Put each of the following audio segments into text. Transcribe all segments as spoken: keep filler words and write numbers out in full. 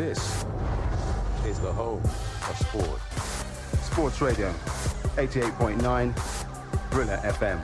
This is the home of sport. Sports Radio, eighty-eight point nine, Brilla F M.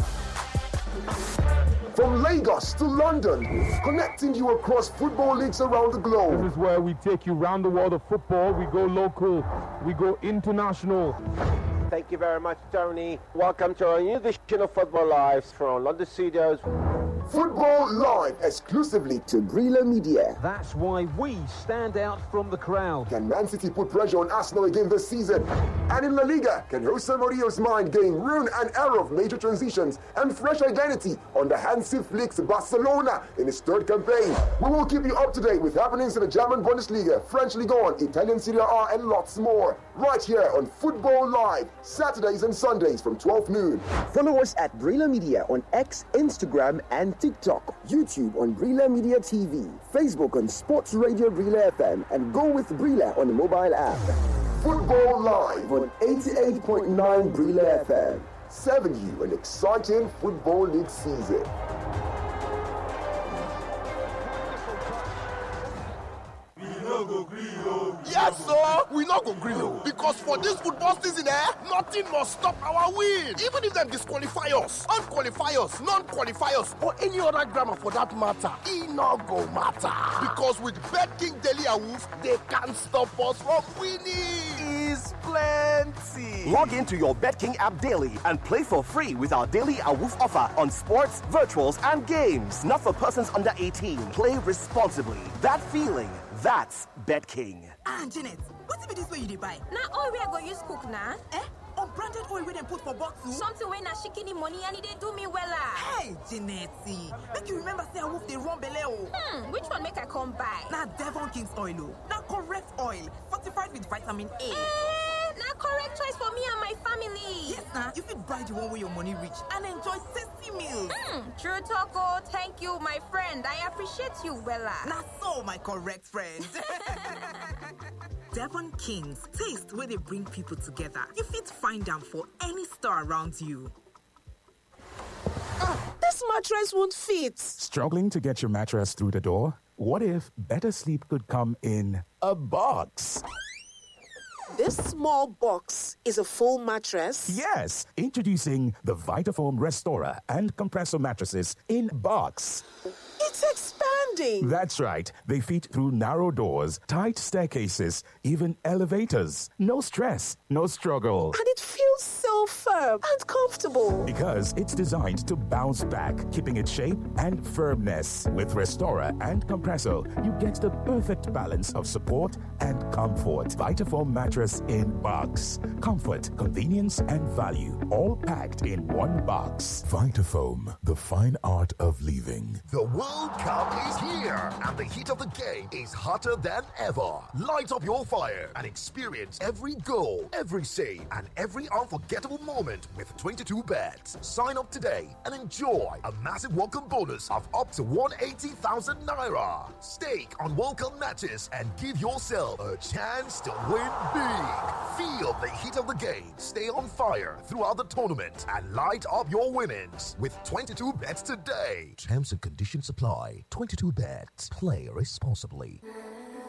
From Lagos to London, connecting you across football leagues around the globe. This is where we take you around the world of football. We go local, we go international. Thank you very much, Tony. Welcome to our new edition of Football Lives from London Studios. Football Live, exclusively to Brilla Media. That's why we stand out from the crowd. Can Man City put pressure on Arsenal again this season? And in La Liga, can Jose Mourinho's mind gain ruin and error of major transitions and fresh identity under Hansi Flick's Barcelona in his third campaign? We will keep you up to date with happenings in the German Bundesliga, French Ligue one, Italian Serie A, and lots more. Right here on Football Live, Saturdays and Sundays from twelve noon. Follow us at Brilla Media on X, Instagram, and TikTok, YouTube on Brilla Media T V, Facebook on Sports Radio Brilla F M, and go with Brilla on the mobile app. Football Live on eighty-eight point nine Brilla F M, serving you an exciting football league season. Yes, sir. We not go green, oh, because for this football season, eh, nothing must stop our win. Even if them disqualify us, unqualify us, non-qualify us, or any other grammar for that matter, it not go matter. Because with BetKing Daily and Wolf, they can't stop us from winning. Is plenty. Log into your BetKing app daily and play for free with our daily AWOOF offer on sports, virtuals, and games. Not for persons under eighteen. Play responsibly. That feeling, that's BetKing. Ah, Janet, what's it this way you dey buy? Now all we are going to use cook now. Eh? Unbranded oil we dem put for bottle? Something when na shikini money and it dey do me wella. Hey, Janet, make you remember say AWOOF dey run belle o. Hmm, which one make I come buy? Na Devon King's oil o. Na correct oil, fortified with vitamin A. Eh, na correct choice for me and my family. Yes, na. You fit buy the one where your money reach and enjoy tasty meals. Hmm, true talk o. Thank you, my friend. I appreciate you wella. Na so, my correct friend. Devon King's, taste where they bring people together. You fit find them for any store around you. Ah, this mattress won't fit. Struggling to get your mattress through the door? What if better sleep could come in a box? This small box is a full mattress? Yes. Introducing the Vitafoam Restorer and Compressor mattresses in box. It's expanding. That's right. They fit through narrow doors, tight staircases, even elevators. No stress, no struggle. And it feels so firm and comfortable. Because it's designed to bounce back, keeping its shape and firmness. With Restorer and Compressor, you get the perfect balance of support and comfort. Vitafoam mattress in box. Comfort, convenience, and value. All packed in one box. Vitafoam, the fine art of leaving. The World Cup is here, and the heat of the game is hotter than ever. Light up your fire and experience every goal, every save, and every unforgettable moment with twenty-two bets. Sign up today and enjoy a massive welcome bonus of up to one hundred eighty thousand naira. Stake on World Cup matches and give yourself a chance to win big. Feel the heat of the game. Stay on fire throughout the tournament and light up your winnings with twenty-two bets today. Terms and conditions apply. twenty-two bets. Play responsibly.